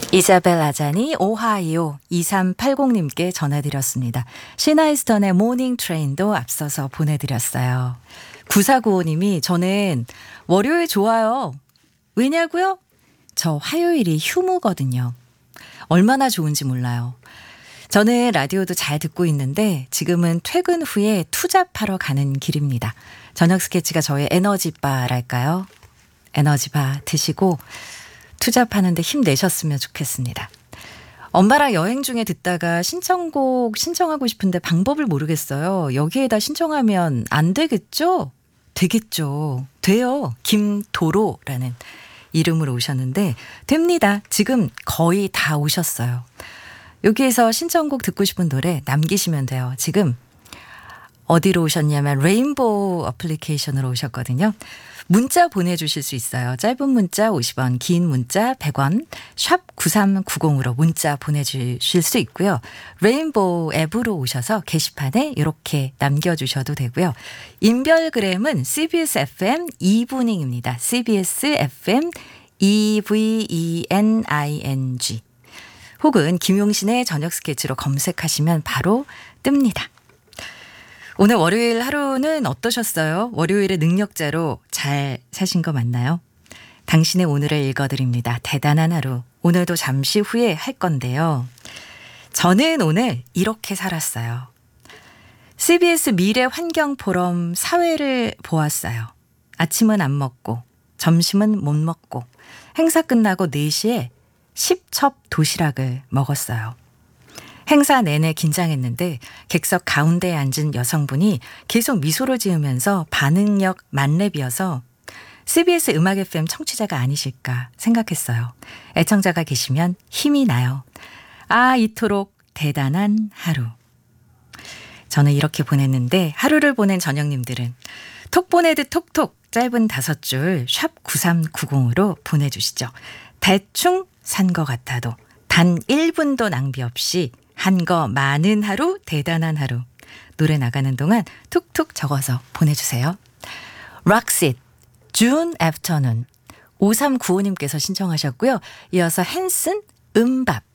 이자벨 아자니 오하이오 2380님께 전해드렸습니다. 시나이스턴의 모닝 트레인도 앞서서 보내드렸어요. 9495님이 저는 월요일 좋아요. 왜냐고요? 저 화요일이 휴무거든요. 얼마나 좋은지 몰라요. 저는 라디오도 잘 듣고 있는데 지금은 퇴근 후에 투잡하러 가는 길입니다. 저녁 스케치가 저의 에너지바랄까요? 에너지바 드시고 투잡하는데 힘내셨으면 좋겠습니다. 엄마랑 여행 중에 듣다가 신청곡 신청하고 싶은데 방법을 모르겠어요. 여기에다 신청하면 안 되겠죠? 되겠죠. 돼요. 김도로라는 이름으로 오셨는데 됩니다. 지금 거의 다 오셨어요. 여기에서 신청곡 듣고 싶은 노래 남기시면 돼요. 지금 어디로 오셨냐면 레인보우 어플리케이션으로 오셨거든요. 문자 보내주실 수 있어요. 짧은 문자 50원, 긴 문자 100원, 샵 9390으로 문자 보내주실 수 있고요. 레인보우 앱으로 오셔서 게시판에 이렇게 남겨주셔도 되고요. 인별그램은 CBS FM 이브닝입니다. CBS FM EVENING 혹은 김용신의 저녁 스케치로 검색하시면 바로 뜹니다. 오늘 월요일 하루는 어떠셨어요? 월요일의 능력자로 잘 사신 거 맞나요? 당신의 오늘을 읽어드립니다. 대단한 하루. 오늘도 잠시 후에 할 건데요. 저는 오늘 이렇게 살았어요. CBS 미래환경포럼 사회를 보았어요. 아침은 안 먹고 점심은 못 먹고 행사 끝나고 4시에 10첩 도시락을 먹었어요. 행사 내내 긴장했는데 객석 가운데에 앉은 여성분이 계속 미소를 지으면서 반응력 만렙이어서 CBS 음악 FM 청취자가 아니실까 생각했어요. 애청자가 계시면 힘이 나요. 아, 이토록 대단한 하루. 저는 이렇게 보냈는데 하루를 보낸 저녁님들은 톡 보내듯 톡톡 짧은 5줄 샵 9390으로 보내주시죠. 대충 산 것 같아도 단 1분도 낭비 없이 한 거 많은 하루, 대단한 하루. 노래 나가는 동안 툭툭 적어서 보내주세요. 락싯, June Afternoon. 5395님께서 신청하셨고요. 이어서 헨슨, 음밥.